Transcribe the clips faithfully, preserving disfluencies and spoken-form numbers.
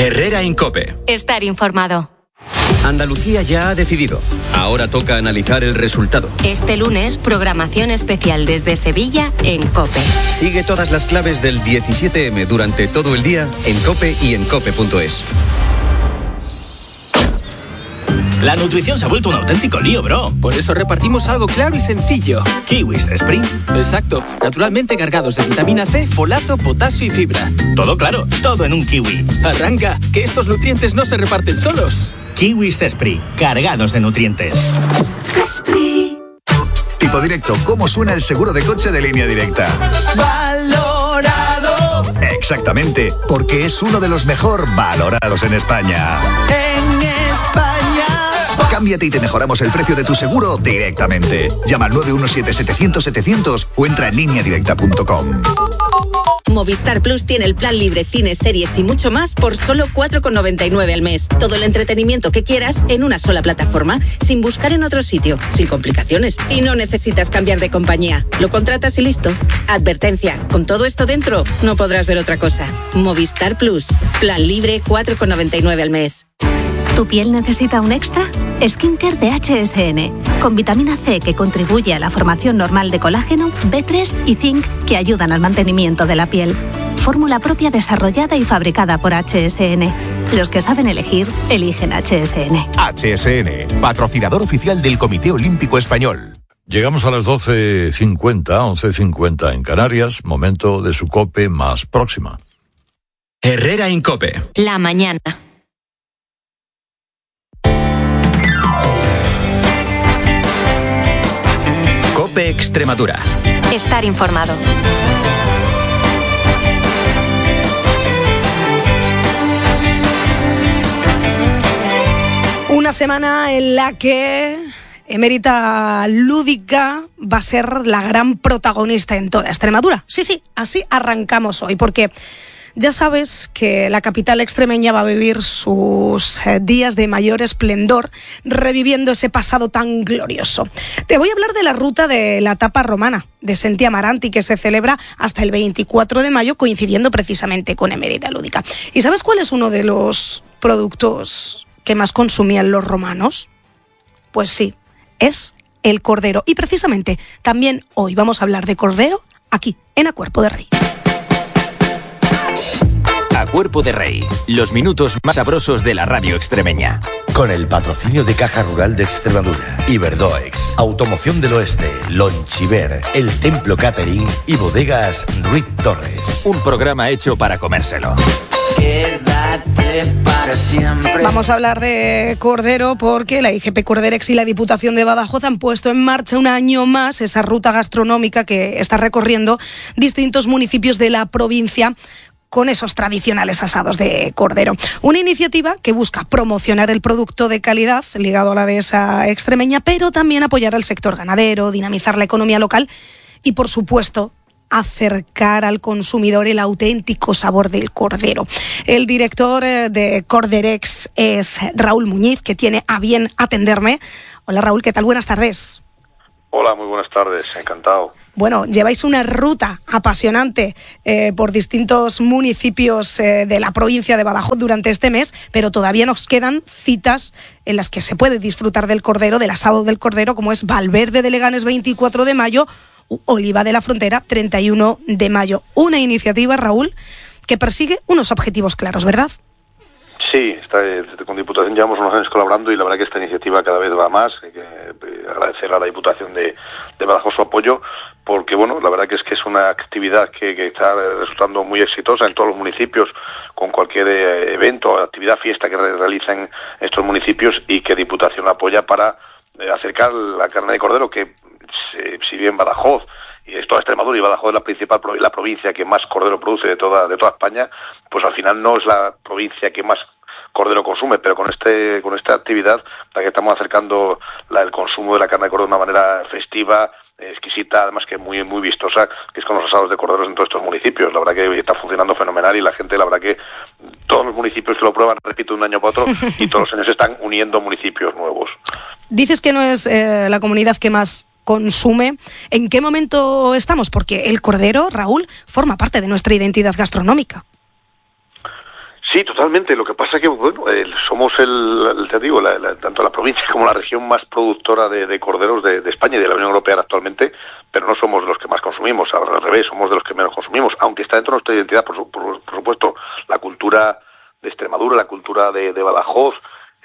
Herrera Incope. Estar informado. Andalucía ya ha decidido. Ahora toca analizar el resultado. Este lunes, programación especial desde Sevilla en COPE. Sigue todas las claves del diecisiete eme durante todo el día en COPE y en cope punto es. La nutrición se ha vuelto un auténtico lío, bro. Por eso repartimos algo claro y sencillo. Kiwis Spring. Exacto. Naturalmente cargados de vitamina C, folato, potasio y fibra. Todo claro, todo en un kiwi. Arranca, que estos nutrientes no se reparten solos. Kiwis Zespri, cargados de nutrientes. Zespri. Tipo directo, ¿cómo suena el seguro de coche de Línea Directa? Valorado. Exactamente, porque es uno de los mejor valorados en España. En España. Cámbiate y te mejoramos el precio de tu seguro directamente. Llama al nueve uno siete, setecientos, setecientos o entra en línea directa punto com. Movistar Plus tiene el plan libre, cines, series y mucho más por solo cuatro con noventa y nueve al mes. Todo el entretenimiento que quieras en una sola plataforma, sin buscar en otro sitio, sin complicaciones. Y no necesitas cambiar de compañía. Lo contratas y listo. Advertencia, con todo esto dentro, no podrás ver otra cosa. Movistar Plus, plan libre, cuatro con noventa y nueve al mes. ¿Tu piel necesita un extra? Skincare de H S N, con vitamina C que contribuye a la formación normal de colágeno, B tres y zinc que ayudan al mantenimiento de la piel. Fórmula propia desarrollada y fabricada por H S N. Los que saben elegir, eligen H S N. H S N, patrocinador oficial del Comité Olímpico Español. Llegamos a las doce cincuenta, once cincuenta en Canarias, momento de su COPE más próxima. Herrera Incope. La mañana. COPE Extremadura. Estar informado. Una semana en la que Emérita Lúdica va a ser la gran protagonista en toda Extremadura. Sí, sí, así arrancamos hoy, porque ya sabes que la capital extremeña va a vivir sus eh, días de mayor esplendor, reviviendo ese pasado tan glorioso. Te voy a hablar de la ruta de la tapa romana de Senti Amaranti, que se celebra hasta el veinticuatro de mayo, coincidiendo precisamente con Emérita Lúdica. ¿Y sabes cuál es uno de los productos que más consumían los romanos? Pues sí, es el cordero. Y precisamente también hoy vamos a hablar de cordero aquí, en A Cuerpo de Rey. A Cuerpo de Rey, los minutos más sabrosos de la radio extremeña. Con el patrocinio de Caja Rural de Extremadura, Iberdoex, Automoción del Oeste, Lonchiver, El Templo Catering y Bodegas Ruiz Torres. Un programa hecho para comérselo. Quédate para siempre. Vamos a hablar de cordero porque la I G P Corderex y la Diputación de Badajoz han puesto en marcha un año más esa ruta gastronómica que está recorriendo distintos municipios de la provincia con esos tradicionales asados de cordero. Una iniciativa que busca promocionar el producto de calidad ligado a la dehesa extremeña, pero también apoyar al sector ganadero, dinamizar la economía local y, por supuesto, acercar al consumidor el auténtico sabor del cordero. El director de Corderex es Raúl Muñiz, que tiene a bien atenderme. Hola Raúl, ¿qué tal? Buenas tardes. Hola, muy buenas tardes, encantado. Bueno, lleváis una ruta apasionante eh, por distintos municipios eh, de la provincia de Badajoz durante este mes, pero todavía nos quedan citas en las que se puede disfrutar del cordero, del asado del cordero, como es Valverde de Leganes veinticuatro de mayo, Oliva de la Frontera treinta y uno de mayo. Una iniciativa, Raúl, que persigue unos objetivos claros, ¿verdad? Sí, está, con Diputación llevamos unos años colaborando y la verdad que esta iniciativa cada vez va más. Hay que agradecer a la Diputación de, de Badajoz su apoyo, porque bueno, la verdad que es que es una actividad que, que está resultando muy exitosa en todos los municipios, con cualquier eh, evento, actividad, fiesta que re- realizan estos municipios, y que Diputación apoya para eh, acercar la carne de cordero, que se, si bien Badajoz y es toda Extremadura y Badajoz es la principal la provincia que más cordero produce de toda de toda España, pues al final no es la provincia que más cordero consume, pero con este con esta actividad la que estamos acercando la, el consumo de la carne de cordero de una manera festiva, exquisita, además que muy muy vistosa, que es con los asados de corderos en todos estos municipios. La verdad que está funcionando fenomenal y la gente, la verdad que todos los municipios que lo prueban, repito, de un año para otro, y todos los años se están uniendo municipios nuevos. Dices que no es eh, la comunidad que más consume. ¿En qué momento estamos? Porque el cordero, Raúl, forma parte de nuestra identidad gastronómica. Sí, totalmente. Lo que pasa es que, bueno, eh, somos el, te digo, la, la, tanto la provincia como la región más productora de, de corderos de, de España y de la Unión Europea actualmente, pero no somos los que más consumimos, al revés, somos de los que menos consumimos, aunque está dentro de nuestra identidad, por, por, por supuesto, la cultura de Extremadura, la cultura de, de Badajoz,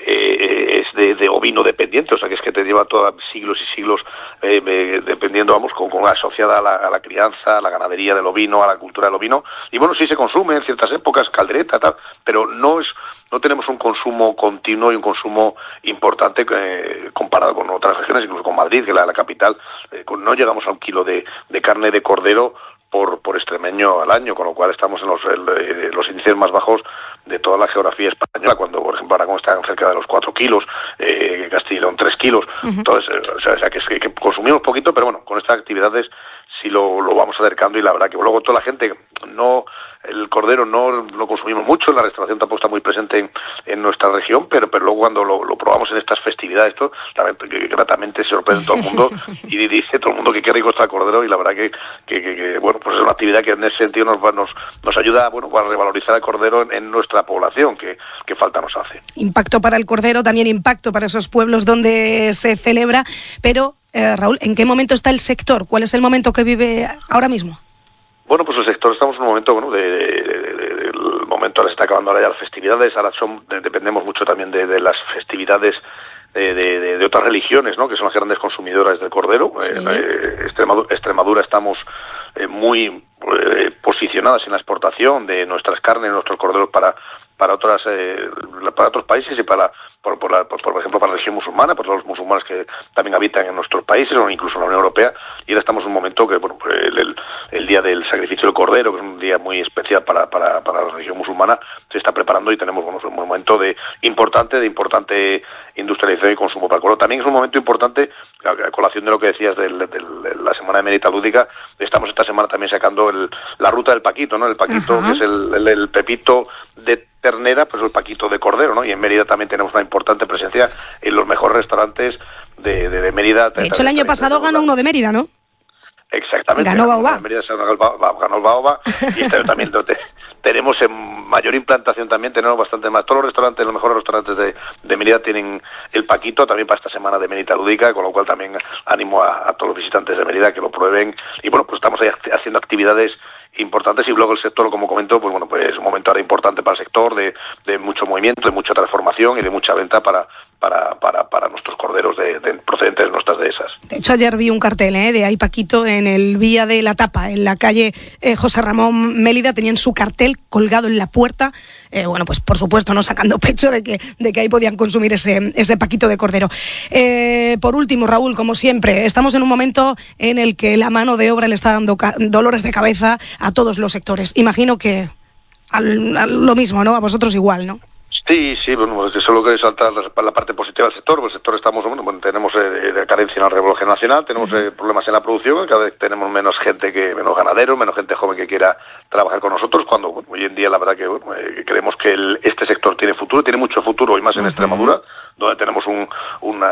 eh, es de, de ovino dependiente, o sea que es que te lleva todos siglos y siglos eh, eh, dependiendo, vamos, con, con asociada a la, a la crianza, a la ganadería del ovino, a la cultura del ovino, y bueno, sí se consume en ciertas épocas, caldereta, tal, pero no es, no tenemos un consumo continuo y un consumo importante eh, comparado con otras regiones, incluso con Madrid, que es la, la capital, eh, con, no llegamos a un kilo de, de carne de cordero por por extremeño al año, con lo cual estamos en los, el, los índices más bajos de toda la geografía española, cuando por ejemplo Aragón está cerca de los cuatro kilos, eh, Castilla y León tres kilos, uh-huh. Entonces, eh, o sea, o sea que, es que, que consumimos poquito, pero bueno, con estas actividades sí lo, lo vamos acercando y la verdad que luego toda la gente no, el cordero no lo consumimos mucho, la restauración tampoco está muy presente en, en nuestra región, pero pero luego cuando lo, lo probamos en estas festividades, esto gratamente se sorprende todo el mundo y dice todo el mundo que qué rico está el cordero y la verdad que, que, que, que bueno, pues es una actividad que en ese sentido nos nos, nos ayuda, bueno, a revalorizar el cordero en, en nuestra población, que, que falta nos hace. Impacto para el cordero, también impacto para esos pueblos donde se celebra, pero eh, Raúl, ¿en qué momento está el sector? ¿Cuál es el momento que vive ahora mismo? Bueno, pues el sector estamos en un momento, bueno, de, de, de, de el momento ahora se está acabando ahora ya las festividades, ahora son, de, dependemos mucho también de, de las festividades de, de, de, de otras religiones, ¿no? Que son las grandes consumidoras del cordero. Sí. Eh, Extremadura, Extremadura estamos eh, muy eh, posicionadas en la exportación de nuestras carnes, nuestros corderos para para otras eh, para otros países y para por, por, la, por, por ejemplo para la región musulmana, por los musulmanes que también habitan en nuestros países o incluso en la Unión Europea, y ahora estamos en un momento que bueno, el, el, el día del sacrificio del cordero, que es un día muy especial para para, para la región musulmana, se está preparando y tenemos bueno, un momento de importante de importante industrialización y consumo para el cordero. También es un momento importante, a colación de lo que decías de la semana de Mérida Lúdica, estamos esta semana también sacando el, la ruta del paquito, ¿no? El paquito, Ajá. que es el, el, el pepito de ternera, pues el paquito de cordero, ¿no? Y en Mérida también tenemos una importante presencia en los mejores restaurantes de, de, de Mérida. De hecho, el año pasado ganó uno de Mérida, ¿no? Exactamente. Ganó Baoba. En Mérida se ganó el Baoba y este año también tenemos en mayor implantación también, tenemos bastante más. Todos los restaurantes, los mejores restaurantes de, de Mérida tienen el paquito también para esta semana de Mérida Lúdica, con lo cual también animo a, a todos los visitantes de Mérida que lo prueben. Y bueno, pues estamos ahí haciendo actividades importantes y luego el sector, como comento, pues bueno, pues es un momento ahora importante para el sector de, de mucho movimiento, de mucha transformación y de mucha venta para para para, para nuestros corderos de, de procedentes de nuestras dehesas. De hecho, ayer vi un cartel ¿eh? de Ay Paquito en el Vía de la Tapa, en la calle eh, José Ramón Mélida, tenían su cartel colgado en la puerta, eh, bueno, pues por supuesto, no sacando pecho de que de que ahí podían consumir ese ese paquito de cordero. Eh, por último, Raúl, como siempre, estamos en un momento en el que la mano de obra le está dando ca- dolores de cabeza a todos los sectores. Imagino que al, al, lo mismo, ¿no? A vosotros igual, ¿no? Sí, sí, bueno, solo que saltar la, la parte positiva del sector. El sector estamos, bueno, bueno tenemos eh, carencia en el relevo generacional, tenemos eh, problemas en la producción, cada vez tenemos menos gente, que menos ganaderos, menos gente joven que quiera trabajar con nosotros, cuando bueno, hoy en día la verdad que bueno, eh, creemos que el, este sector tiene futuro, tiene mucho futuro y más en uh-huh. Extremadura, donde tenemos un una,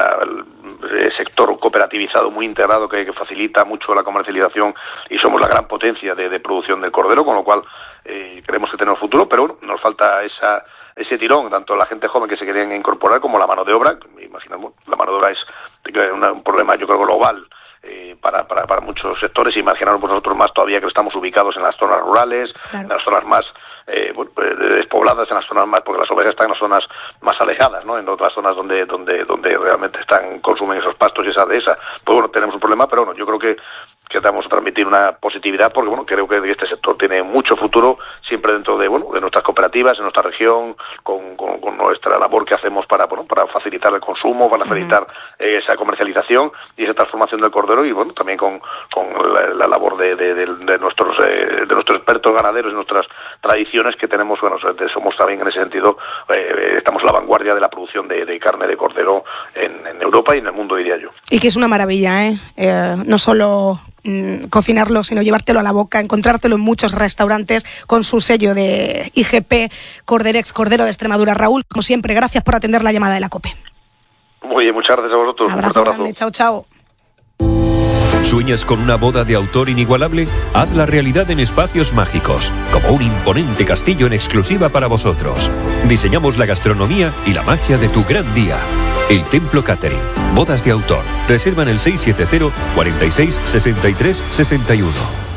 el sector cooperativizado muy integrado que, que facilita mucho la comercialización y somos la gran potencia de, de producción del cordero, con lo cual eh, creemos que tenemos futuro, pero bueno, nos falta esa ese tirón, tanto la gente joven que se querían incorporar como la mano de obra. Imaginamos, la mano de obra es una, un problema, yo creo, global eh, para, para, para muchos sectores. Imaginaros pues nosotros más todavía que estamos ubicados en las zonas rurales, claro. En las zonas más eh, bueno, despobladas, en las zonas más, porque las ovejas están en las zonas más alejadas, ¿no? En otras zonas donde donde donde realmente están consumen esos pastos y esa dehesa. Pues bueno, tenemos un problema, pero bueno, yo creo que que vamos a transmitir una positividad porque bueno creo que este sector tiene mucho futuro siempre dentro de bueno de nuestras cooperativas en nuestra región con, con, con nuestra labor que hacemos para bueno para facilitar el consumo, para facilitar uh-huh. eh, esa comercialización y esa transformación del cordero y bueno también con, con la, la labor de, de, de, de nuestros eh, de nuestros expertos ganaderos y nuestras tradiciones que tenemos bueno somos también en ese sentido eh, estamos a la vanguardia de la producción de, de carne de cordero en, en Europa y en el mundo, diría yo. Y que es una maravilla, ¿eh? eh no solo cocinarlo, sino llevártelo a la boca, encontrártelo en muchos restaurantes con su sello de I G P Corderex, Cordero de Extremadura. Raúl, como siempre, gracias por atender la llamada de la COPE. Muy bien, muchas gracias a vosotros. Un abrazo, un abrazo grande, chao, chao. ¿Sueñas con una boda de autor inigualable? Hazla realidad en Espacios Mágicos, como un imponente castillo en exclusiva para vosotros. Diseñamos la gastronomía y la magia de tu gran día. El Templo Catering. Bodas de autor. Reserva en el seis siete cero, cuarenta y seis, sesenta y tres, sesenta y uno.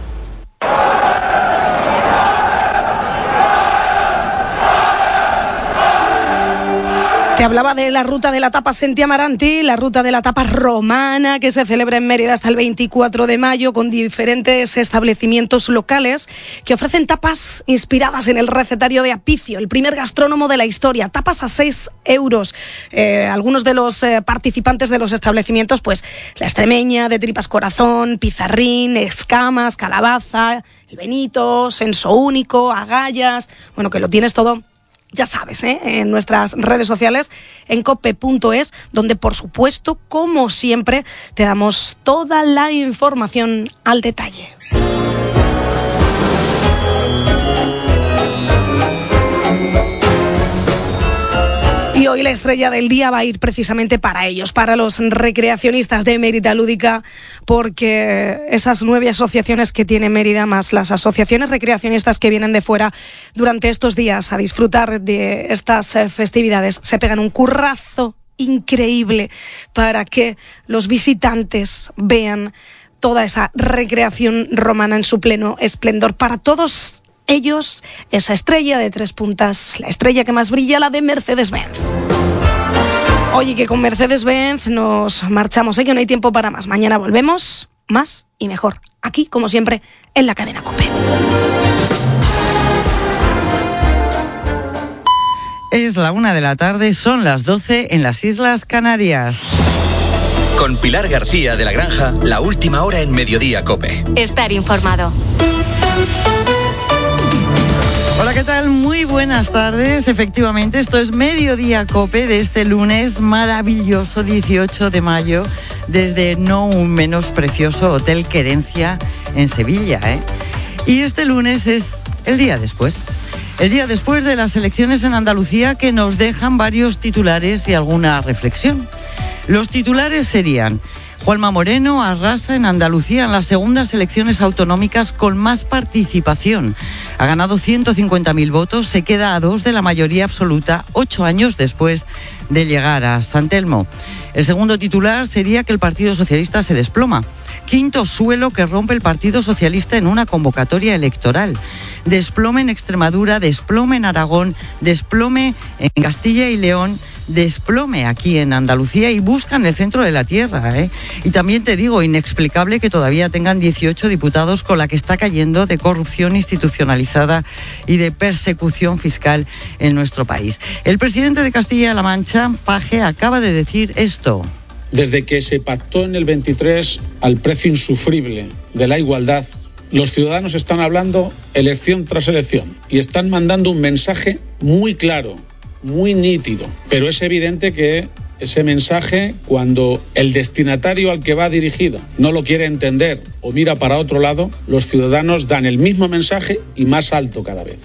Te hablaba de la ruta de la tapa Senti Amaranti, la ruta de la tapa romana que se celebra en Mérida hasta el veinticuatro de mayo con diferentes establecimientos locales que ofrecen tapas inspiradas en el recetario de Apicio, el primer gastrónomo de la historia. Tapas a seis euros. Eh, algunos de los eh, participantes de los establecimientos, pues la extremeña, de tripas corazón, pizarrín, escamas, calabaza, el benito, senso único, agallas. Bueno, que lo tienes todo, ya sabes, ¿eh? En nuestras redes sociales, en cope punto es, donde por supuesto, como siempre, te damos toda la información al detalle. Y hoy la estrella del día va a ir precisamente para ellos, para los recreacionistas de Mérida Lúdica, porque esas nueve asociaciones que tiene Mérida, más las asociaciones recreacionistas que vienen de fuera durante estos días a disfrutar de estas festividades, se pegan un currazo increíble para que los visitantes vean toda esa recreación romana en su pleno esplendor. Para todos ellos, esa estrella de tres puntas, la estrella que más brilla, la de Mercedes-Benz. Oye, que con Mercedes-Benz nos marchamos, ¿eh? Que no hay tiempo para más. Mañana volvemos, más y mejor. Aquí, como siempre, en la cadena COPE. Es la una de la tarde, son las doce en las Islas Canarias. Con Pilar García de la Granja, la última hora en Mediodía COPE. Estar informado. Hola, ¿qué tal? Muy buenas tardes. Efectivamente, esto es Mediodía COPE de este lunes maravilloso dieciocho de mayo desde no un menos precioso Hotel Querencia en Sevilla, ¿eh? Y este lunes es el día después. El día después de las elecciones en Andalucía, que nos dejan varios titulares y alguna reflexión. Los titulares serían: Juanma Moreno arrasa en Andalucía en las segundas elecciones autonómicas con más participación. Ha ganado ciento cincuenta mil votos, se queda a dos de la mayoría absoluta, ocho años después de llegar a San Telmo. El segundo titular sería que el Partido Socialista se desploma. Quinto suelo que rompe el Partido Socialista en una convocatoria electoral. Desplome en Extremadura, desplome en Aragón, desplome en Castilla y León, desplome aquí en Andalucía y buscan el centro de la tierra, ¿eh? Y también te digo, inexplicable que todavía tengan dieciocho diputados con la que está cayendo de corrupción institucionalizada y de persecución fiscal en nuestro país. El presidente de Castilla-La Mancha, Paje, acaba de decir esto. Desde que se pactó en el veintitrés al precio insufrible de la igualdad, los ciudadanos están hablando elección tras elección y están mandando un mensaje muy claro, muy nítido, pero es evidente que ese mensaje, cuando el destinatario al que va dirigido no lo quiere entender o mira para otro lado, los ciudadanos dan el mismo mensaje y más alto cada vez.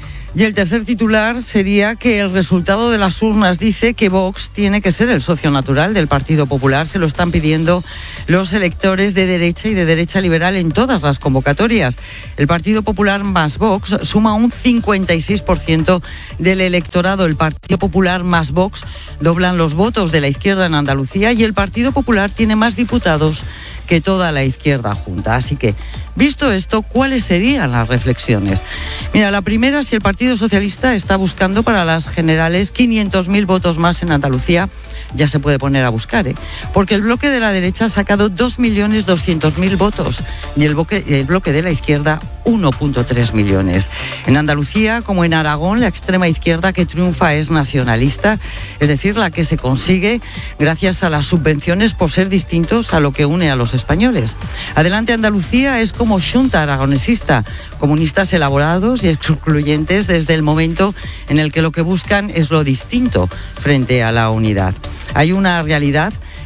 Y el tercer titular sería que el resultado de las urnas dice que Vox tiene que ser el socio natural del Partido Popular. Se lo están pidiendo los electores de derecha y de derecha liberal en todas las convocatorias. El Partido Popular más Vox suma un cincuenta y seis por ciento del electorado. El Partido Popular más Vox doblan los votos de la izquierda en Andalucía y el Partido Popular tiene más diputados que toda la izquierda junta. Así que, visto esto, ¿cuáles serían las reflexiones? Mira, la primera, si el Partido Socialista está buscando para las generales quinientos mil votos más en Andalucía, ya se puede poner a buscar, ¿eh? Porque el bloque de la derecha ha sacado dos millones doscientos mil votos y el bloque, el bloque de la izquierda uno punto tres millones. En Andalucía, como en Aragón, la extrema izquierda que triunfa es nacionalista, es decir, la que se consigue gracias a las subvenciones por ser distintos a lo que une a los españoles. Adelante Andalucía es como Xunta aragonesista, comunistas elaborados y excluyentes desde el momento en el que lo que buscan es lo distinto frente a la unidad. Hay una realidad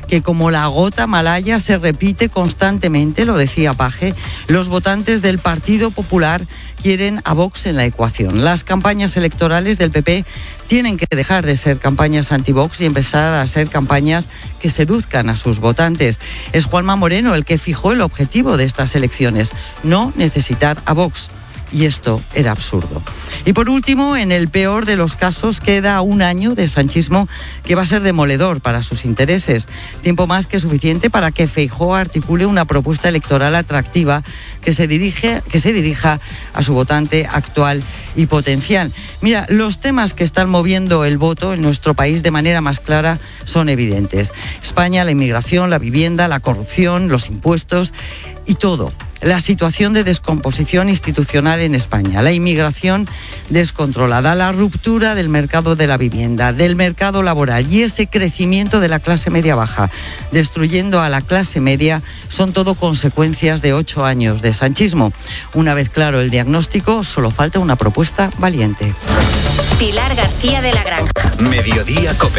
que como la gota malaya se repite constantemente, lo decía Paje, los votantes del Partido Popular quieren a Vox en la ecuación. Las campañas electorales del P P tienen que dejar de ser campañas anti-Vox y empezar a ser campañas que seduzcan a sus votantes. Es Juanma Moreno el que fijó el objetivo de estas elecciones, no necesitar a Vox. Y esto era absurdo. Y por último, en el peor de los casos, queda un año de sanchismo que va a ser demoledor para sus intereses. Tiempo más que suficiente para que Feijóo articule una propuesta electoral atractiva que se dirige, que se dirija a su votante actual y potencial. Mira, los temas que están moviendo el voto en nuestro país de manera más clara son evidentes. España, la inmigración, la vivienda, la corrupción, los impuestos y todo. La situación de descomposición institucional en España, la inmigración descontrolada, la ruptura del mercado de la vivienda, del mercado laboral y ese crecimiento de la clase media baja, destruyendo a la clase media, son todo consecuencias de ocho años de sanchismo. Una vez claro el diagnóstico, solo falta una propuesta valiente. Pilar García de la Granja. Mediodía COPE.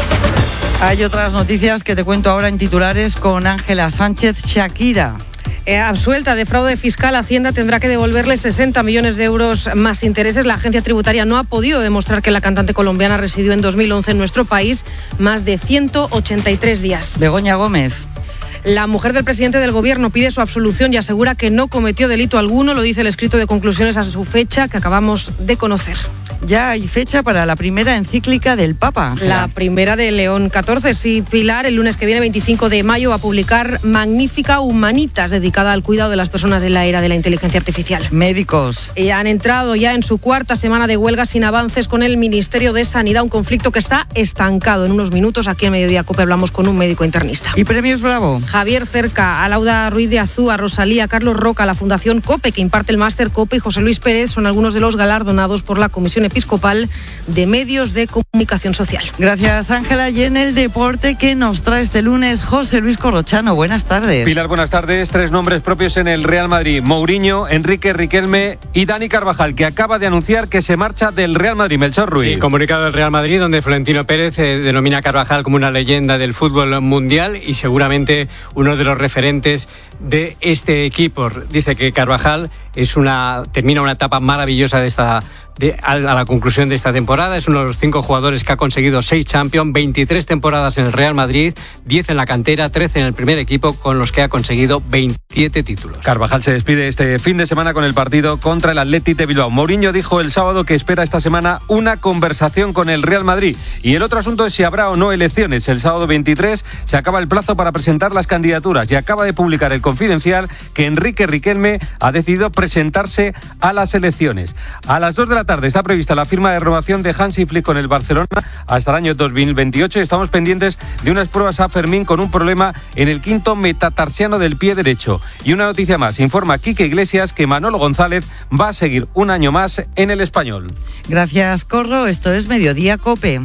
Hay otras noticias que te cuento ahora en titulares con Ángela Sánchez. Shakira. Eh, absuelta de fraude fiscal, Hacienda tendrá que devolverle sesenta millones de euros más intereses. La agencia tributaria no ha podido demostrar que la cantante colombiana residió en dos mil once en nuestro país más de ciento ochenta y tres días. Begoña Gómez. La mujer del presidente del gobierno pide su absolución y asegura que no cometió delito alguno, lo dice el escrito de conclusiones a su fecha que acabamos de conocer. Ya hay fecha para la primera encíclica del Papa, Ángela. La primera de León catorce, sí, Pilar, el lunes que viene, veinticinco de mayo, va a publicar Magnífica Humanitas, dedicada al cuidado de las personas en la era de la inteligencia artificial. Médicos. Y han entrado ya en su cuarta semana de huelga sin avances con el Ministerio de Sanidad, un conflicto que está estancado. En unos minutos, aquí en Mediodía COPE, hablamos con un médico internista. ¿Y premios Bravo? Javier Cerca, a Lauda Ruiz de Azúa, Rosalía, Carlos Roca, la Fundación COPE, que imparte el máster COPE, y José Luis Pérez son algunos de los galardonados por la Comisión Episcopal de Medios de Comunicación Social. Gracias, Ángela. Y en el deporte, ¿qué nos trae este lunes José Luis Corrochano? Buenas tardes. Pilar, buenas tardes. Tres nombres propios en el Real Madrid: Mourinho, Enrique Riquelme y Dani Carvajal, que acaba de anunciar que se marcha del Real Madrid. Melchor Ruiz. Sí, comunicado del Real Madrid, donde Florentino Pérez eh, denomina a Carvajal como una leyenda del fútbol mundial y seguramente uno de los referentes de este equipo. Dice que Carvajal es una termina una etapa maravillosa de esta de, a, a la conclusión de esta temporada. Es uno de los cinco jugadores que ha conseguido seis Champions, veintitrés temporadas en el Real Madrid, diez en la cantera, trece en el primer equipo, con los que ha conseguido veintisiete títulos. Carvajal se despide este fin de semana con el partido contra el Athletic de Bilbao. Mourinho dijo el sábado que espera esta semana una conversación con el Real Madrid. Y el otro asunto es si habrá o no elecciones. El sábado veintitrés se acaba el plazo para presentar las candidaturas y acaba de publicar el Confidencial que Enrique Riquelme ha decidido presentarse a las elecciones. A las dos de la tarde está prevista la firma de renovación de Hansi Flick con el Barcelona hasta el año dos mil veintiocho y estamos pendientes de unas pruebas a Fermín con un problema en el quinto metatarsiano del pie derecho. Y una noticia más, informa Quique Iglesias que Manolo González va a seguir un año más en el Español. Gracias, Corro. Esto es Mediodía COPE.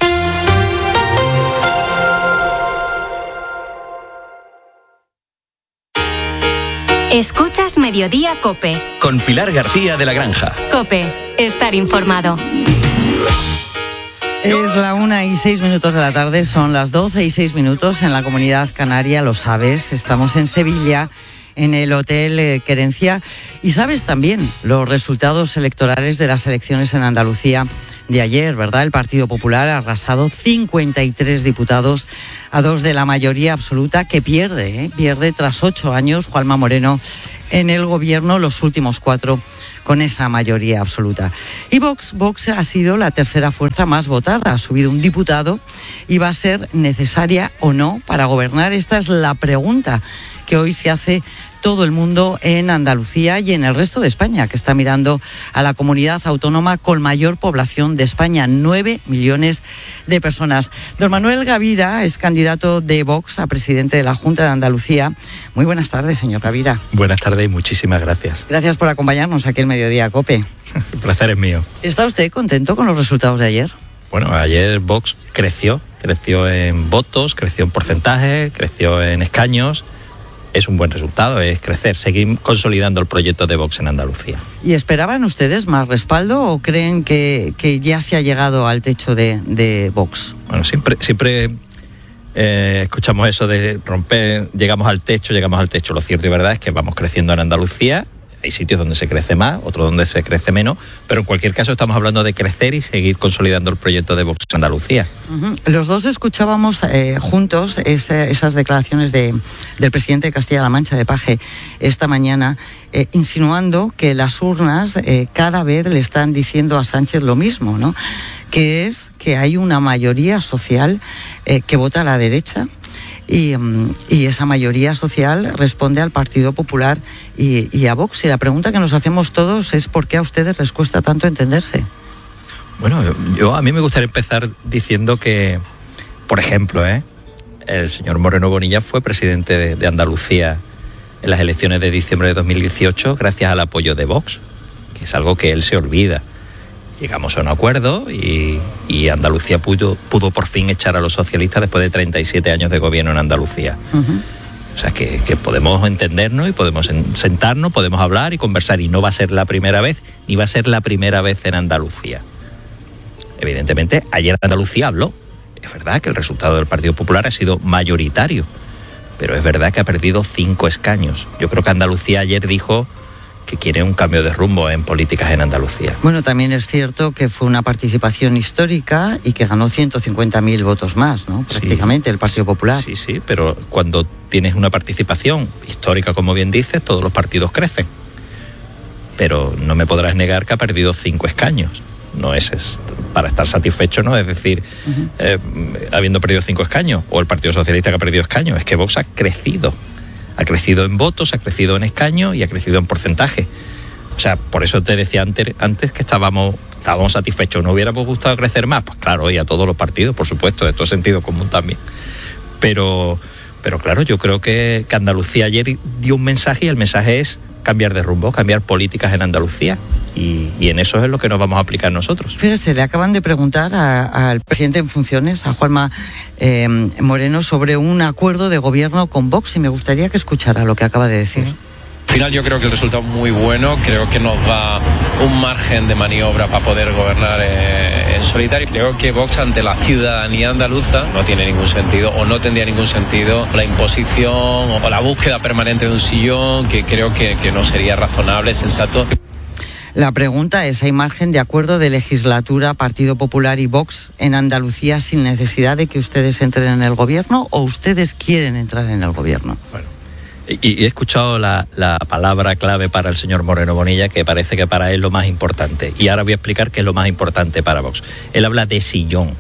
Escuchas Mediodía COPE. Con Pilar García de la Granja. COPE, estar informado. Es la una y seis minutos de la tarde, son las doce y seis minutos en la Comunidad Canaria, lo sabes. Estamos en Sevilla, en el Hotel Querencia. Y sabes también los resultados electorales de las elecciones en Andalucía de ayer, ¿verdad? El Partido Popular ha arrasado cincuenta y tres diputados a dos de la mayoría absoluta que pierde, ¿eh? Pierde tras ocho años Juanma Moreno en el gobierno, los últimos cuatro con esa mayoría absoluta. Y Vox, Vox ha sido la tercera fuerza más votada, ha subido un diputado y va a ser necesaria o no para gobernar. Esta es la pregunta que hoy se hace todo el mundo en Andalucía y en el resto de España, que está mirando a la comunidad autónoma con mayor población de España, nueve millones de personas. Don Manuel Gavira es candidato de Vox a presidente de la Junta de Andalucía. Muy buenas tardes, señor Gavira. Buenas tardes y muchísimas gracias. Gracias por acompañarnos aquí en Mediodía COPE. El placer es mío. ¿Está usted contento con los resultados de ayer? Bueno, ayer Vox creció, creció en votos, creció en porcentaje, creció en escaños. Es un buen resultado, es crecer, seguir consolidando el proyecto de Vox en Andalucía. ¿Y esperaban ustedes más respaldo o creen que, que ya se ha llegado al techo de, de Vox? Bueno, siempre, siempre Eh, escuchamos eso de romper, llegamos al techo, llegamos al techo. Lo cierto y verdad es que vamos creciendo en Andalucía. Hay sitios donde se crece más, otros donde se crece menos, pero en cualquier caso estamos hablando de crecer y seguir consolidando el proyecto de Vox en Andalucía. Uh-huh. Los dos escuchábamos eh, juntos ese, esas declaraciones de, del presidente de Castilla-La Mancha, de Paje, esta mañana, eh, insinuando que las urnas eh, cada vez le están diciendo a Sánchez lo mismo, ¿no? Que es que hay una mayoría social eh, que vota a la derecha. Y, y esa mayoría social responde al Partido Popular y, y a Vox. Y la pregunta que nos hacemos todos es ¿por qué a ustedes les cuesta tanto entenderse? Bueno, yo a mí me gustaría empezar diciendo que, por ejemplo, ¿eh? el señor Moreno Bonilla fue presidente de, de Andalucía en las elecciones de diciembre de dos mil dieciocho gracias al apoyo de Vox, que es algo que él se olvida. Llegamos a un acuerdo y, y Andalucía pudo, pudo por fin echar a los socialistas después de treinta y siete años de gobierno en Andalucía. Uh-huh. O sea, que, que podemos entendernos y podemos sentarnos, podemos hablar y conversar. Y no va a ser la primera vez, ni va a ser la primera vez en Andalucía. Evidentemente, ayer Andalucía habló. Es verdad que el resultado del Partido Popular ha sido mayoritario, pero es verdad que ha perdido cinco escaños. Yo creo que Andalucía ayer dijo que quiere un cambio de rumbo en políticas en Andalucía. Bueno, también es cierto que fue una participación histórica y que ganó ciento cincuenta mil votos más, ¿no? Prácticamente, sí, el Partido Popular. Sí, sí, pero cuando tienes una participación histórica, como bien dices, todos los partidos crecen. Pero no me podrás negar que ha perdido cinco escaños. No es, es para estar satisfecho, ¿no? Es decir, uh-huh. eh, habiendo perdido cinco escaños, o el Partido Socialista que ha perdido escaños, es que Vox ha crecido. Ha crecido en votos, ha crecido en escaños y ha crecido en porcentaje. O sea, por eso te decía antes, antes que estábamos, estábamos satisfechos. ¿No hubiéramos gustado crecer más? Pues claro, y a todos los partidos, por supuesto, esto es sentido común también. Pero, pero claro, yo creo que, que Andalucía ayer dio un mensaje y el mensaje es cambiar de rumbo, cambiar políticas en Andalucía. Y, y en eso es lo que nos vamos a aplicar nosotros. Fíjese, le acaban de preguntar al presidente en funciones, a Juanma eh, Moreno, sobre un acuerdo de gobierno con Vox y me gustaría que escuchara lo que acaba de decir. Al final yo creo que el resultado es muy bueno, creo que nos da un margen de maniobra para poder gobernar eh, en solitario. Creo que Vox ante la ciudadanía andaluza no tiene ningún sentido o no tendría ningún sentido la imposición o la búsqueda permanente de un sillón, que creo que, que no sería razonable, sensato. La pregunta es, ¿hay margen de acuerdo de legislatura, Partido Popular y Vox en Andalucía sin necesidad de que ustedes entren en el gobierno o ustedes quieren entrar en el gobierno? Bueno, y, y he escuchado la, la palabra clave para el señor Moreno Bonilla, que parece que para él lo más importante. Y ahora voy a explicar qué es lo más importante para Vox. Él habla de sillón.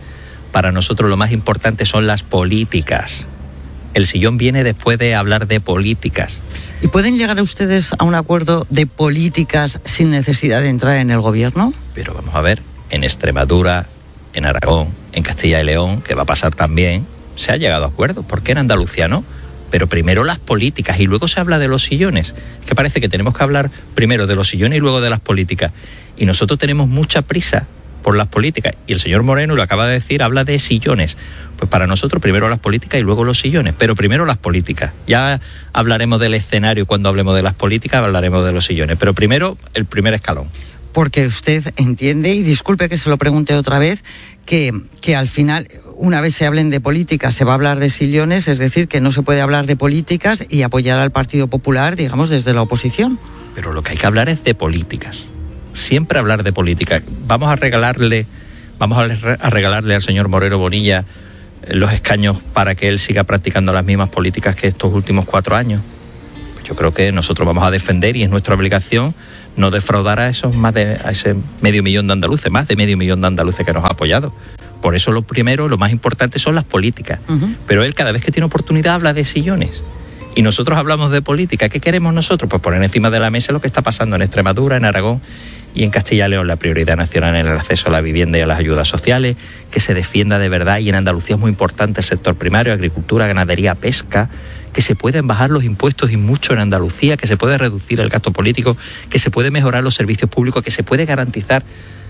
Para nosotros lo más importante son las políticas. El sillón viene después de hablar de políticas. ¿Y pueden llegar a ustedes a un acuerdo de políticas sin necesidad de entrar en el gobierno? Pero vamos a ver, en Extremadura, en Aragón, en Castilla y León, que va a pasar también, se ha llegado a acuerdos. ¿Por qué en Andalucía no? Pero primero las políticas y luego se habla de los sillones. Es que parece que tenemos que hablar primero de los sillones y luego de las políticas. Y nosotros tenemos mucha prisa por las políticas. Y el señor Moreno lo acaba de decir, habla de sillones. Pues para nosotros primero las políticas y luego los sillones, pero primero las políticas. Ya hablaremos del escenario cuando hablemos de las políticas, hablaremos de los sillones, pero primero el primer escalón. Porque usted entiende, y disculpe que se lo pregunte otra vez, que, que al final, una vez se hablen de políticas, se va a hablar de sillones, es decir, que no se puede hablar de políticas y apoyar al Partido Popular, digamos, desde la oposición. Pero lo que hay que hablar es de políticas. Siempre hablar de políticas. Vamos a regalarle, vamos a regalarle al señor Moreno Bonilla los escaños para que él siga practicando las mismas políticas que estos últimos cuatro años. Yo creo que nosotros vamos a defender y es nuestra obligación no defraudar a esos más de a ese medio millón de andaluces, más de medio millón de andaluces que nos ha apoyado. Por eso lo primero, lo más importante son las políticas. Uh-huh. Pero él cada vez que tiene oportunidad habla de sillones. Y nosotros hablamos de política. ¿Qué queremos nosotros? Pues poner encima de la mesa lo que está pasando en Extremadura, en Aragón y en Castilla y León. La prioridad nacional en el acceso a la vivienda y a las ayudas sociales, que se defienda de verdad. Y en Andalucía es muy importante el sector primario, agricultura, ganadería, pesca, que se pueden bajar los impuestos y mucho en Andalucía, que se puede reducir el gasto político, que se puede mejorar los servicios públicos, que se puede garantizar,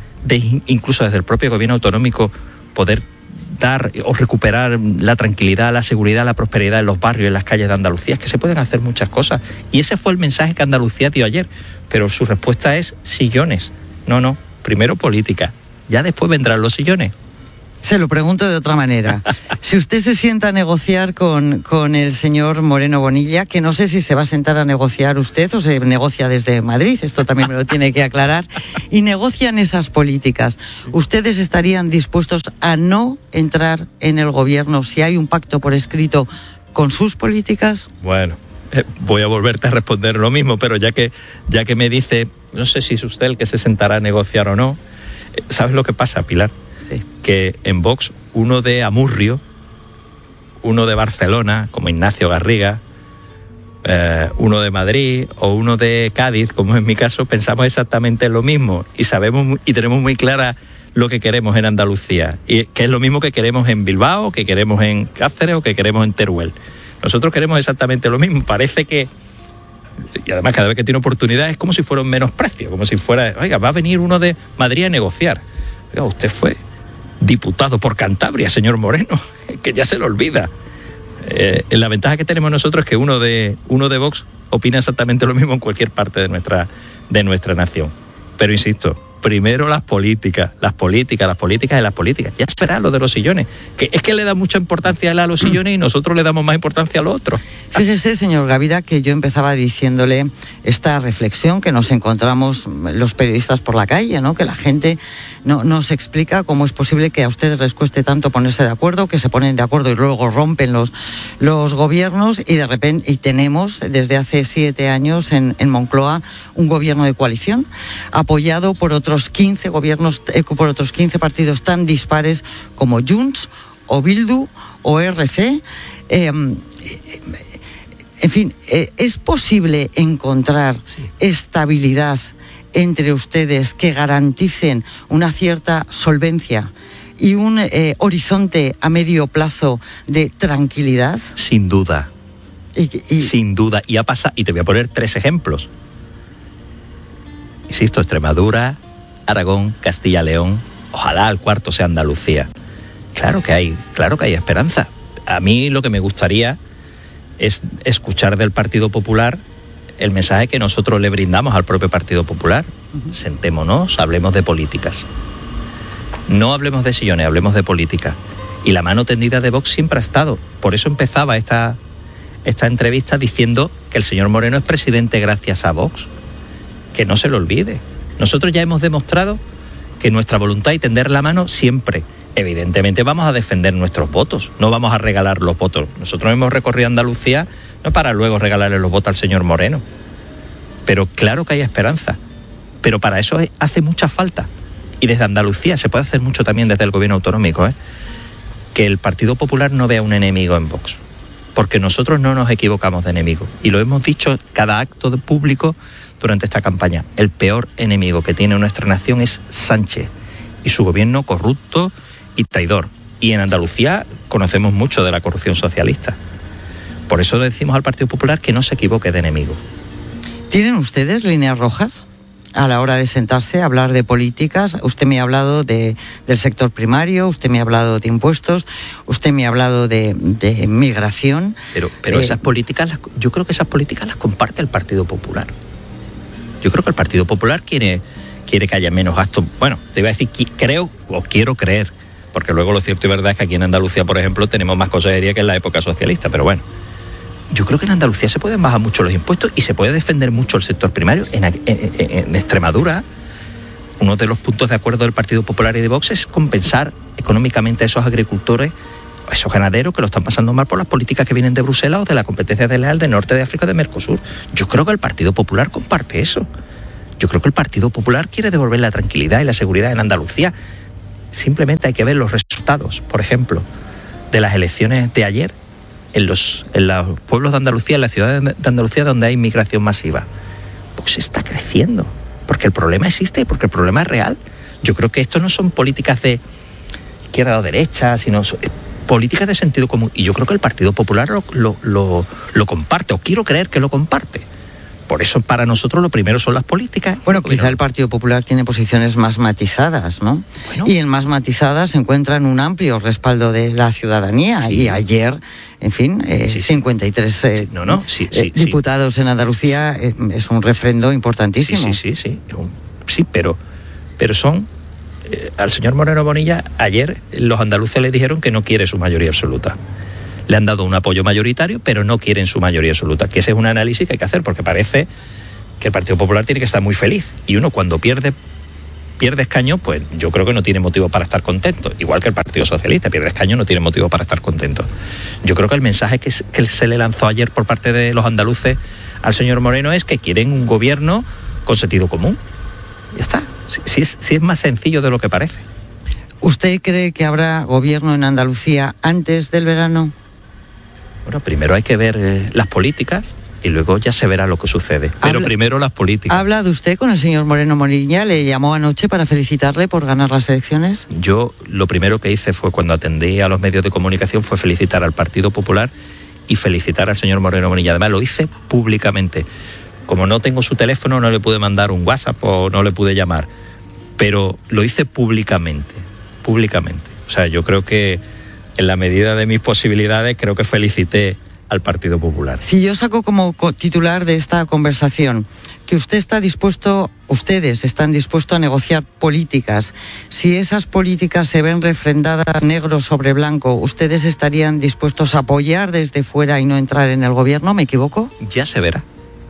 de, incluso desde el propio gobierno autonómico, poder dar o recuperar la tranquilidad, la seguridad, la prosperidad en los barrios, en las calles de Andalucía. Es que se pueden hacer muchas cosas. Y ese fue el mensaje que Andalucía dio ayer. Pero su respuesta es sillones. No, no. Primero política. Ya después vendrán los sillones. Se lo pregunto de otra manera. Si usted se sienta a negociar con, con el señor Moreno Bonilla, que no sé si se va a sentar a negociar usted o se negocia desde Madrid, esto también me lo tiene que aclarar, y negocian esas políticas, ¿ustedes estarían dispuestos a no entrar en el gobierno si hay un pacto por escrito con sus políticas? Bueno, eh, voy a volverte a responder lo mismo, pero ya que, ya que me dice, no sé si es usted el que se sentará a negociar o no, eh, ¿sabes lo que pasa, Pilar? Sí. Que en Vox, uno de Amurrio, uno de Barcelona, como Ignacio Garriga, eh, uno de Madrid o uno de Cádiz, como en mi caso, pensamos exactamente lo mismo y sabemos y tenemos muy clara lo que queremos en Andalucía, y que es lo mismo que queremos en Bilbao, que queremos en Cáceres o que queremos en Teruel. Nosotros queremos exactamente lo mismo. Parece que, y además cada vez que tiene oportunidad es como si fuera un menosprecio, como si fuera, oiga, va a venir uno de Madrid a negociar. Oiga, usted fue diputado por Cantabria, señor Moreno, que ya se lo olvida. Eh, la ventaja que tenemos nosotros es que uno de, uno de Vox opina exactamente lo mismo en cualquier parte de nuestra, de nuestra nación. Pero insisto, primero las políticas, las políticas, las políticas y las políticas. Ya será lo de los sillones. Que es que le da mucha importancia a los sillones y nosotros le damos más importancia a lo otro. Fíjese, señor Gavira, que yo empezaba diciéndole esta reflexión que nos encontramos los periodistas por la calle, ¿no? Que la gente no nos explica cómo es posible que a ustedes les cueste tanto ponerse de acuerdo, que se ponen de acuerdo y luego rompen los, los gobiernos y de repente y tenemos desde hace siete años en, en Moncloa un gobierno de coalición apoyado por otros quince gobiernos, eh, por otros quince partidos tan dispares como Junts o Bildu o R C. Eh, en fin, eh, ¿es posible encontrar sí. estabilidad entre ustedes que garanticen una cierta solvencia y un eh, horizonte a medio plazo de tranquilidad? Sin duda. Y, y... Sin duda. Y ha pasado, y te voy a poner tres ejemplos. Insisto, Extremadura, Aragón, Castilla-León, ojalá el cuarto sea Andalucía. Claro que hay, claro que hay esperanza. A mí lo que me gustaría es escuchar del Partido Popular el mensaje que nosotros le brindamos al propio Partido Popular. Uh-huh. Sentémonos, hablemos de políticas. No hablemos de sillones, hablemos de política. Y la mano tendida de Vox siempre ha estado. Por eso empezaba esta, esta entrevista diciendo que el señor Moreno es presidente gracias a Vox. Que no se lo olvide. Nosotros ya hemos demostrado que nuestra voluntad y tender la mano siempre. Evidentemente vamos a defender nuestros votos, no vamos a regalar los votos. Nosotros hemos recorrido Andalucía no para luego regalarle los votos al señor Moreno. Pero claro que hay esperanza. Pero para eso hace mucha falta. Y desde Andalucía se puede hacer mucho también desde el gobierno autonómico, ¿eh? Que el Partido Popular no vea un enemigo en Vox. Porque nosotros no nos equivocamos de enemigo. Y lo hemos dicho cada acto público durante esta campaña. El peor enemigo que tiene nuestra nación es Sánchez y su gobierno corrupto y traidor. Y en Andalucía conocemos mucho de la corrupción socialista. Por eso le decimos al Partido Popular que no se equivoque de enemigo. ¿Tienen ustedes líneas rojas a la hora de sentarse a hablar de políticas? Usted me ha hablado de, del sector primario, usted me ha hablado de impuestos, usted me ha hablado de, de migración. Pero, pero eh, esas políticas, las, yo creo que esas políticas las comparte el Partido Popular. Yo creo que el Partido Popular quiere, quiere que haya menos gastos. Bueno, te iba a decir, creo o quiero creer, porque luego lo cierto y verdad es que aquí en Andalucía, por ejemplo, tenemos más consejería que en la época socialista, pero bueno. Yo creo que en Andalucía se pueden bajar mucho los impuestos y se puede defender mucho el sector primario. En, en, en Extremadura, uno de los puntos de acuerdo del Partido Popular y de Vox es compensar económicamente a esos agricultores, a esos ganaderos que lo están pasando mal por las políticas que vienen de Bruselas o de la competencia desleal del norte de África o de Mercosur. Yo creo que el Partido Popular comparte eso. Yo creo que el Partido Popular quiere devolver la tranquilidad y la seguridad en Andalucía. Simplemente hay que ver los resultados, por ejemplo, de las elecciones de ayer. En los, en los pueblos de Andalucía, en la ciudad de Andalucía donde hay inmigración masiva. Pues está creciendo, porque el problema existe, porque el problema es real. Yo creo que esto no son políticas de izquierda o derecha, sino son políticas de sentido común. Y yo creo que el Partido Popular lo, lo, lo, lo comparte, o quiero creer que lo comparte. Por eso para nosotros lo primero son las políticas. Bueno, quizá el Partido Popular tiene posiciones más matizadas, ¿no? Bueno. Y en más matizadas se encuentran un amplio respaldo de la ciudadanía. Sí. Y ayer, en fin, eh, sí, sí. cincuenta y tres eh, sí, no, no. Sí, sí, eh, diputados sí. en Andalucía eh, es un refrendo importantísimo. Sí, sí, sí, sí. Sí, pero, pero son Eh, al señor Moreno Bonilla ayer los andaluces le dijeron que no quiere su mayoría absoluta. Le han dado un apoyo mayoritario, pero no quieren su mayoría absoluta, que ese es un análisis que hay que hacer, porque parece que el Partido Popular tiene que estar muy feliz. Y uno cuando pierde pierde escaño, pues yo creo que no tiene motivo para estar contento. Igual que el Partido Socialista, pierde escaño, no tiene motivo para estar contento. Yo creo que el mensaje que, que se le lanzó ayer por parte de los andaluces al señor Moreno es que quieren un gobierno con sentido común. Ya está. Si, si, es, si es más sencillo de lo que parece. ¿Usted cree que habrá gobierno en Andalucía antes del verano? Bueno, primero hay que ver eh, las políticas y luego ya se verá lo que sucede. Pero Habla, primero las políticas. ¿Ha hablado usted con el señor Moreno Bonilla? ¿Le llamó anoche para felicitarle por ganar las elecciones? Yo lo primero que hice fue, cuando atendí a los medios de comunicación, fue felicitar al Partido Popular y felicitar al señor Moreno Bonilla. Además lo hice públicamente. Como no tengo su teléfono, no le pude mandar un WhatsApp o no le pude llamar. Pero lo hice públicamente, públicamente. O sea, yo creo que en la medida de mis posibilidades, creo que felicité al Partido Popular. Si yo saco como titular de esta conversación que usted está dispuesto, ustedes están dispuestos a negociar políticas, si esas políticas se ven refrendadas negro sobre blanco, ¿ustedes estarían dispuestos a apoyar desde fuera y no entrar en el gobierno? ¿Me equivoco? Ya se verá.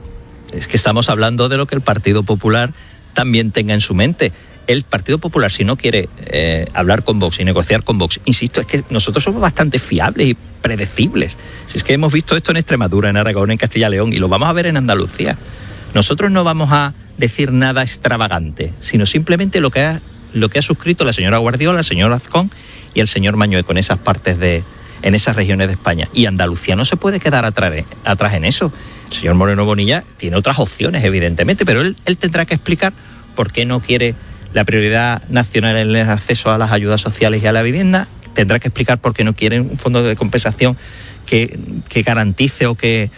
Es que estamos hablando de lo que el Partido Popular también tenga en su mente. El Partido Popular, si no quiere eh, hablar con Vox y negociar con Vox, insisto, es que nosotros somos bastante fiables y predecibles. Si es que hemos visto esto en Extremadura, en Aragón, en Castilla y León, y lo vamos a ver en Andalucía. Nosotros no vamos a decir nada extravagante, sino simplemente lo que ha, lo que ha suscrito la señora Guardiola, el señor Azcón y el señor Mañueco con esas partes de, en esas regiones de España. Y Andalucía no se puede quedar atrás, atrás en eso. El señor Moreno Bonilla tiene otras opciones, evidentemente, pero él, él tendrá que explicar por qué no quiere la prioridad nacional en el acceso a las ayudas sociales y a la vivienda. Tendrá que explicar por qué no quiere un fondo de compensación que, que garantice o que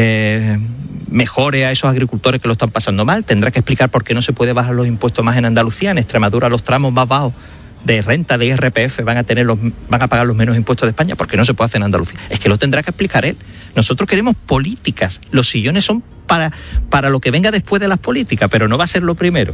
eh, mejore a esos agricultores que lo están pasando mal. Tendrá que explicar por qué no se puede bajar los impuestos más en Andalucía. En Extremadura los tramos más bajos de renta, de I R P F, van a tener los, van a pagar los menos impuestos de España, porque no se puede hacer en Andalucía. Es que lo tendrá que explicar él. Nosotros queremos políticas. Los sillones son para, para lo que venga después de las políticas, pero no va a ser lo primero.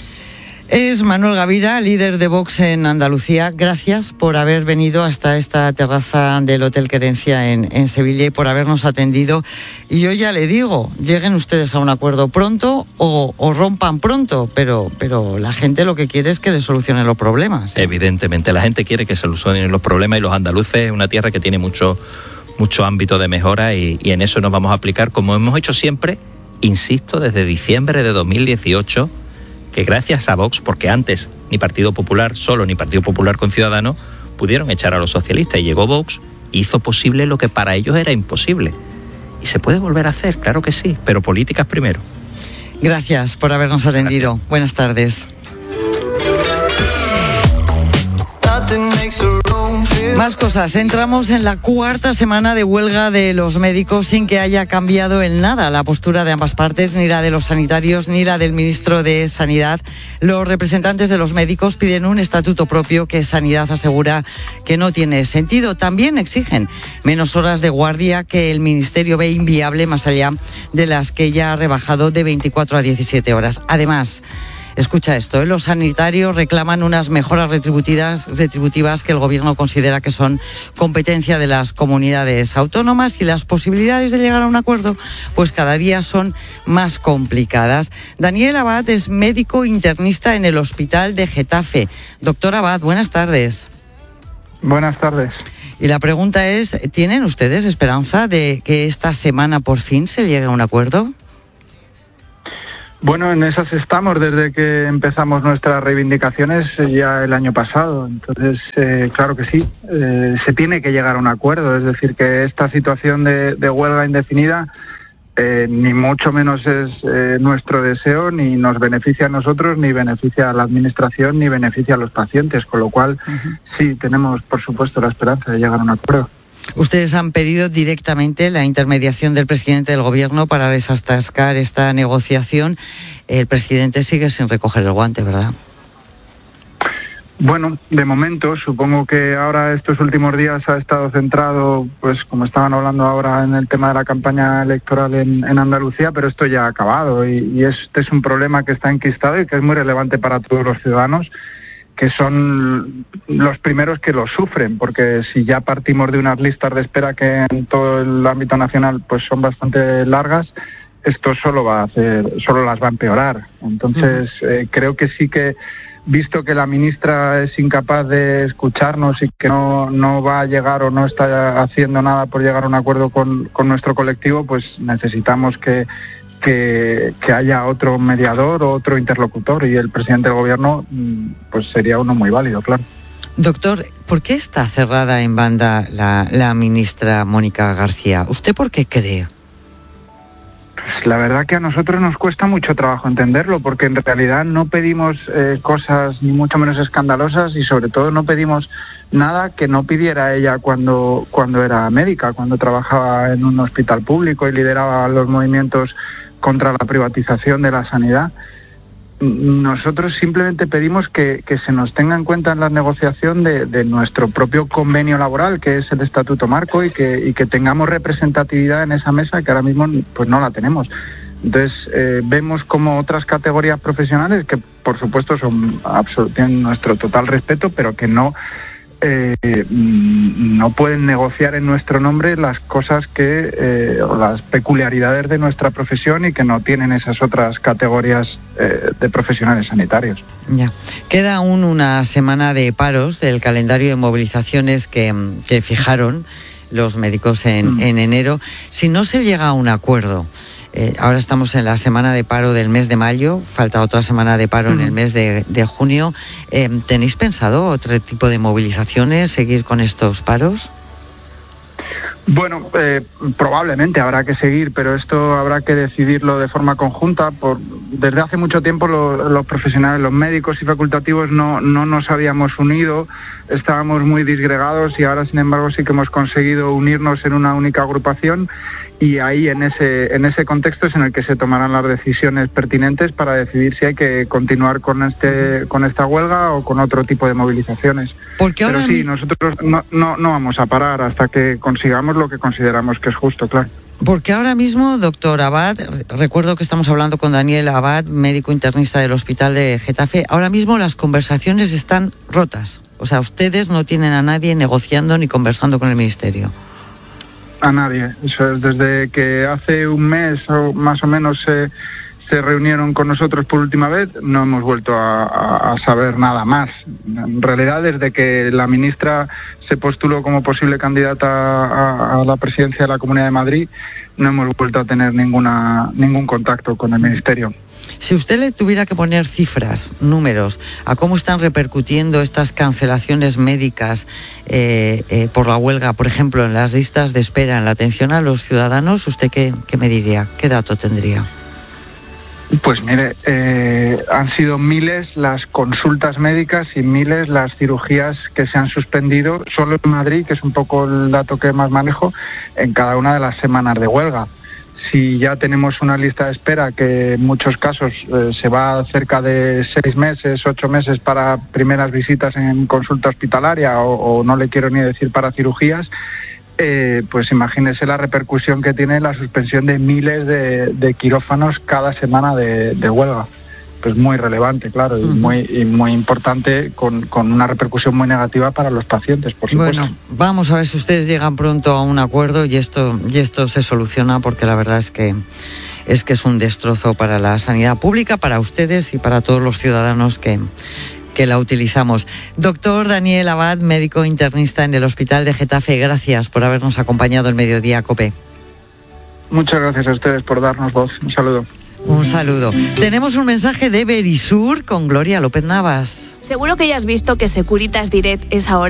Es Manuel Gavira, líder de Vox en Andalucía. Gracias por haber venido hasta esta terraza del Hotel Querencia en, en Sevilla y por habernos atendido. Y yo ya le digo, lleguen ustedes a un acuerdo pronto o, o rompan pronto, pero, pero la gente lo que quiere es que le solucionen los problemas. ¿Eh? Evidentemente, la gente quiere que se solucionen los problemas y los andaluces es una tierra que tiene mucho, mucho ámbito de mejora y, y en eso nos vamos a aplicar, como hemos hecho siempre, insisto, desde diciembre de dos mil dieciocho, que gracias a Vox, porque antes ni Partido Popular solo ni Partido Popular con Ciudadanos pudieron echar a los socialistas, y llegó Vox y hizo posible lo que para ellos era imposible. Y se puede volver a hacer, claro que sí, pero políticas primero. Gracias por habernos atendido. Gracias. Buenas tardes. Más cosas. Entramos en la cuarta semana de huelga de los médicos sin que haya cambiado en nada la postura de ambas partes, ni la de los sanitarios ni la del ministro de Sanidad. Los representantes de los médicos piden un estatuto propio que Sanidad asegura que no tiene sentido. También exigen menos horas de guardia que el Ministerio ve inviable, más allá de las que ya ha rebajado de veinticuatro a diecisiete horas. Además, escucha esto, ¿eh? Los sanitarios reclaman unas mejoras retributivas, retributivas que el gobierno considera que son competencia de las comunidades autónomas, y las posibilidades de llegar a un acuerdo pues cada día son más complicadas. Daniel Abad es médico internista en el Hospital de Getafe. Doctor Abad, buenas tardes. Buenas tardes. Y la pregunta es, ¿tienen ustedes esperanza de que esta semana por fin se llegue a un acuerdo? Bueno, en esas estamos desde que empezamos nuestras reivindicaciones ya el año pasado. Entonces, eh, claro que sí, eh, se tiene que llegar a un acuerdo. Es decir, que esta situación de, de huelga indefinida eh, ni mucho menos es eh, nuestro deseo, ni nos beneficia a nosotros, ni beneficia a la Administración, ni beneficia a los pacientes. Con lo cual, uh-huh. sí, tenemos, por supuesto, la esperanza de llegar a un acuerdo. Ustedes han pedido directamente la intermediación del presidente del gobierno para desatascar esta negociación. El presidente sigue sin recoger el guante, ¿verdad? Bueno, de momento, supongo que ahora estos últimos días ha estado centrado, pues como estaban hablando ahora, en el tema de la campaña electoral en, en Andalucía, pero esto ya ha acabado y, y este es un problema que está enquistado y que es muy relevante para todos los ciudadanos, que son los primeros que lo sufren, porque si ya partimos de unas listas de espera que en todo el ámbito nacional pues son bastante largas, esto solo va a hacer, solo las va a empeorar. Entonces, eh, creo que sí que, visto que la ministra es incapaz de escucharnos y que no, no va a llegar o no está haciendo nada por llegar a un acuerdo con, con nuestro colectivo, pues necesitamos que, que, que haya otro mediador o otro interlocutor, y el presidente del gobierno pues sería uno muy válido, claro. Doctor, ¿por qué está cerrada en banda la, la ministra Mónica García? ¿Usted por qué cree? Pues la verdad que a nosotros nos cuesta mucho trabajo entenderlo, porque en realidad no pedimos eh, cosas ni mucho menos escandalosas, y sobre todo no pedimos nada que no pidiera ella cuando, cuando era médica, cuando trabajaba en un hospital público y lideraba los movimientos contra la privatización de la sanidad. Nosotros simplemente pedimos que, que se nos tenga en cuenta en la negociación de, de nuestro propio convenio laboral, que es el Estatuto Marco, y que, y que tengamos representatividad en esa mesa, que ahora mismo pues no la tenemos. Entonces, eh, vemos como otras categorías profesionales, que por supuesto son absolut- tienen nuestro total respeto, pero que no eh, no pueden negociar en nuestro nombre las cosas que, eh, o las peculiaridades de nuestra profesión, y que no tienen esas otras categorías eh, de profesionales sanitarios. Ya. Queda aún una semana de paros del calendario de movilizaciones que, que fijaron los médicos en, mm. en enero. Si no se llega a un acuerdo, eh, ahora estamos en la semana de paro del mes de mayo, falta otra semana de paro mm. en el mes de, de junio. Eh, ¿Tenéis pensado otro tipo de movilizaciones, seguir con estos paros? Bueno, eh, probablemente habrá que seguir, pero esto habrá que decidirlo de forma conjunta. Por, desde hace mucho tiempo lo, los profesionales, los médicos y facultativos no, no nos habíamos unido, estábamos muy disgregados, y ahora sin embargo sí que hemos conseguido unirnos en una única agrupación, y ahí en ese, en ese contexto es en el que se tomarán las decisiones pertinentes para decidir si hay que continuar con, este, con esta huelga o con otro tipo de movilizaciones. Porque ahora Pero sí, nosotros no, no, no vamos a parar hasta que consigamos lo que consideramos que es justo, claro. Porque ahora mismo, doctor Abad, recuerdo que estamos hablando con Daniel Abad, médico internista del Hospital de Getafe, ahora mismo las conversaciones están rotas. O sea, ustedes no tienen a nadie negociando ni conversando con el Ministerio. A nadie. Eso es, desde que hace un mes o más o menos se, se reunieron con nosotros por última vez, no hemos vuelto a, a, a saber nada más. En realidad, desde que la ministra se postuló como posible candidata a, a la presidencia de la Comunidad de Madrid, no hemos vuelto a tener ninguna ningún contacto con el Ministerio. Si usted le tuviera que poner cifras, números, a cómo están repercutiendo estas cancelaciones médicas eh, eh, por la huelga, por ejemplo, en las listas de espera, en la atención a los ciudadanos, ¿usted qué, qué me diría? ¿Qué dato tendría? Pues mire, eh, han sido miles las consultas médicas y miles las cirugías que se han suspendido solo en Madrid, que es un poco el dato que más manejo, en cada una de las semanas de huelga. Si ya tenemos una lista de espera que en muchos casos eh, se va cerca de seis meses, ocho meses para primeras visitas en consulta hospitalaria, o, o no le quiero ni decir para cirugías, eh, pues imagínese la repercusión que tiene la suspensión de miles de, de quirófanos cada semana de, de huelga. Pues muy relevante, claro, y muy, y muy importante, con, con una repercusión muy negativa para los pacientes, por supuesto. Bueno, vamos a ver si ustedes llegan pronto a un acuerdo y esto, y esto se soluciona, porque la verdad es que es que es un destrozo para la sanidad pública, para ustedes y para todos los ciudadanos que, que la utilizamos. Doctor Daniel Abad, médico internista en el Hospital de Getafe, gracias por habernos acompañado en Mediodía COPE. Muchas gracias a ustedes por darnos voz. Un saludo. Un saludo. Tenemos un mensaje de Verisur con Gloria López Navas. Seguro que ya has visto que Securitas Direct es ahora